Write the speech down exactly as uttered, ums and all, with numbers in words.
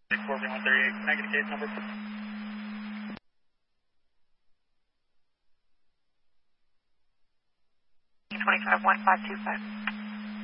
four one thirty-eight, can I get a case number? twenty-five one five two five.